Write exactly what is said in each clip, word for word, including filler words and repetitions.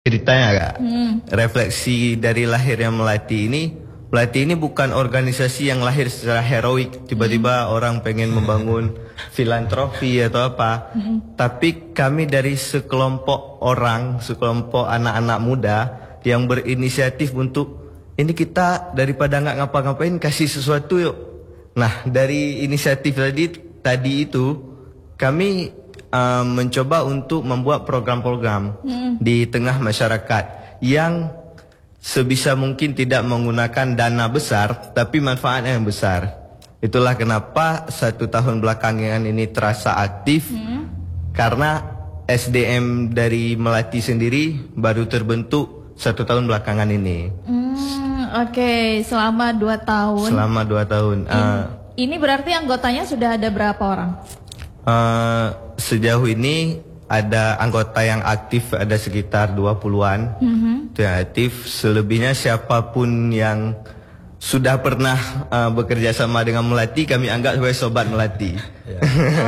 ceritanya Kak, Hmm. refleksi dari lahirnya Melati ini, Melati ini bukan organisasi yang lahir secara heroik, tiba-tiba Hmm. orang pengen membangun filantropi atau apa. Hmm. Tapi kami dari sekelompok orang, sekelompok anak-anak muda yang berinisiatif untuk ini kita daripada nggak ngapa-ngapain kasih sesuatu yuk. Nah dari inisiatif tadi tadi itu kami uh, mencoba untuk membuat program-program Hmm. di tengah masyarakat yang sebisa mungkin tidak menggunakan dana besar tapi manfaatnya yang besar. Itulah kenapa satu tahun belakangan ini terasa aktif Hmm. karena S D M dari Melati sendiri baru terbentuk satu tahun belakangan ini. Hmm, oke, okay. Selama dua tahun. Selama dua tahun. Ini, Uh, ini berarti anggotanya sudah ada berapa orang? Uh, sejauh ini ada anggota yang aktif ada sekitar dua puluhan. Mm-hmm. Itu yang aktif. Selebihnya siapapun yang sudah pernah uh, bekerja sama dengan Melati kami anggap sebagai sobat Melati. Oh,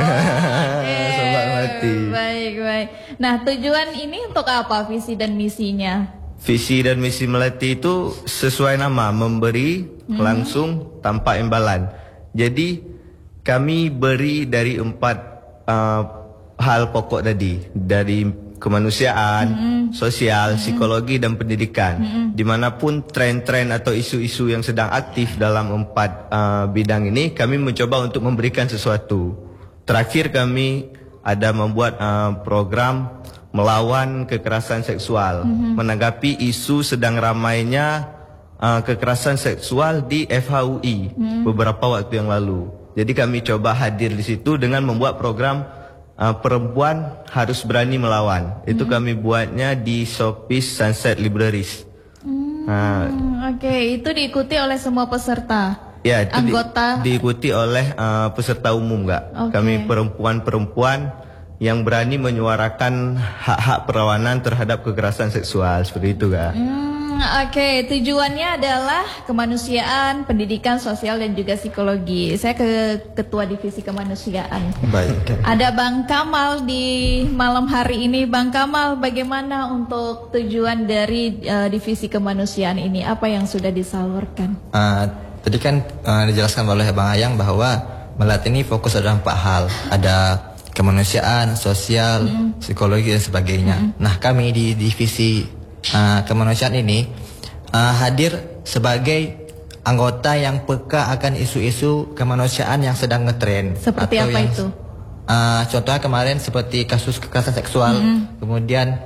okay. Sobat Melati. Baik, baik. Nah, tujuan ini untuk apa visi dan misinya? Visi dan misi Melati itu sesuai nama, memberi mm-hmm. langsung tanpa imbalan. Jadi kami beri dari empat uh, hal pokok tadi, dari kemanusiaan, mm-hmm. sosial, mm-hmm. psikologi dan pendidikan. Mm-hmm. Dimanapun tren-tren atau isu-isu yang sedang aktif dalam empat uh, bidang ini, kami mencoba untuk memberikan sesuatu. Terakhir kami ada membuat uh, program melawan kekerasan seksual, mm-hmm. menanggapi isu sedang ramainya uh, kekerasan seksual di F H U I mm-hmm. beberapa waktu yang lalu. Jadi kami coba hadir di situ dengan membuat program uh, perempuan harus berani melawan. Itu hmm. kami buatnya di Shopee Sunset Libraries. Hmm, uh, Oke, okay. Itu diikuti oleh semua peserta. Ya, itu anggota di, diikuti oleh uh, peserta umum, Kak. Okay. Kami perempuan-perempuan yang berani menyuarakan hak-hak perawanan terhadap kekerasan seksual seperti itu, Kak. Hmm. Oke, okay. Tujuannya adalah kemanusiaan, pendidikan, sosial, dan juga psikologi. Saya ke Ketua Divisi Kemanusiaan. Baik. Ada Bang Kamal di malam hari ini. Bang Kamal, bagaimana untuk tujuan dari uh, Divisi Kemanusiaan ini? Apa yang sudah disalurkan? Uh, tadi kan uh, dijelaskan oleh Bang Ayang bahwa Melati ini fokus ada empat hal. Ada kemanusiaan, sosial, mm-hmm. psikologi, dan sebagainya. Mm-hmm. Nah, kami di Divisi Uh, kemanusiaan ini uh, hadir sebagai anggota yang peka akan isu-isu kemanusiaan yang sedang ngetren. Seperti apa yang, itu? Uh, contohnya kemarin seperti kasus kekerasan seksual, mm. kemudian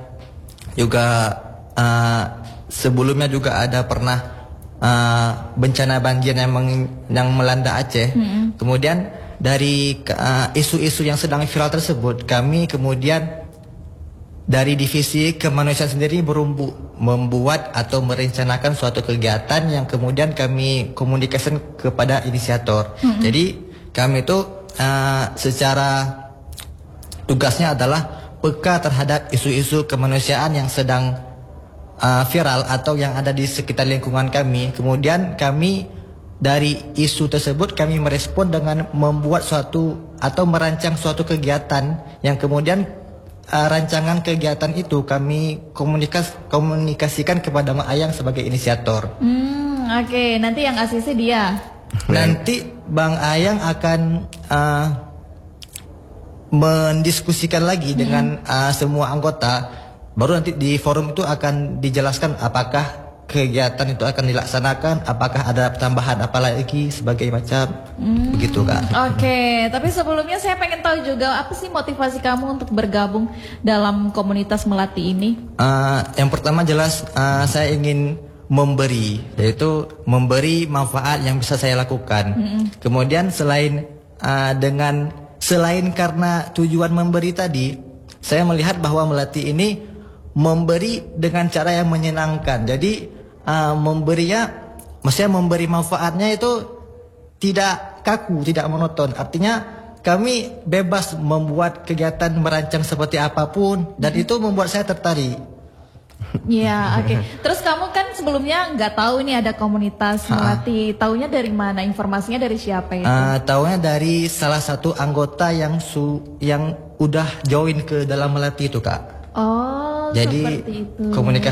juga uh, sebelumnya juga ada pernah uh, bencana banjir yang, meng, yang melanda Aceh. Mm. Kemudian dari uh, isu-isu yang sedang viral tersebut, kami kemudian dari divisi kemanusiaan sendiri berumbu, membuat atau merencanakan suatu kegiatan yang kemudian kami komunikasikan kepada inisiator. Mm-hmm. Jadi kami itu uh, secara tugasnya adalah peka terhadap isu-isu kemanusiaan yang sedang uh, viral atau yang ada di sekitar lingkungan kami. Kemudian kami dari isu tersebut kami merespon dengan membuat suatu atau merancang suatu kegiatan yang kemudian Uh, rancangan kegiatan itu kami komunikas komunikasikan kepada Mak Ayang sebagai inisiator. Hmm, Oke, okay. Nanti yang A C C dia. Nanti Bang Ayang akan uh, mendiskusikan lagi hmm. dengan uh, semua anggota. Baru nanti di forum itu akan dijelaskan apakah kegiatan itu akan dilaksanakan, apakah ada tambahan apa lagi sebagai macam hmm. begitu, Kak. Oke, okay. Tapi sebelumnya saya pengen tahu juga apa sih motivasi kamu untuk bergabung dalam komunitas Melati ini? Uh, yang pertama jelas uh, saya ingin memberi, yaitu memberi manfaat yang bisa saya lakukan. Mm-hmm. Kemudian selain uh, dengan selain karena tujuan memberi tadi, saya melihat bahwa Melati ini memberi dengan cara yang menyenangkan. Jadi Uh, memberinya, maksudnya memberi manfaatnya itu tidak kaku, tidak monoton. Artinya kami bebas membuat kegiatan merancang seperti apapun dan itu membuat saya tertarik. Ya, oke. Okay. Terus kamu kan sebelumnya nggak tahu ini ada komunitas Melati. Taunya dari mana? Informasinya dari siapa itu? Uh, taunya dari salah satu anggota yang su yang udah join ke dalam Melati itu, Kak. Oh. Oh, Jadi seperti itu. komunikasi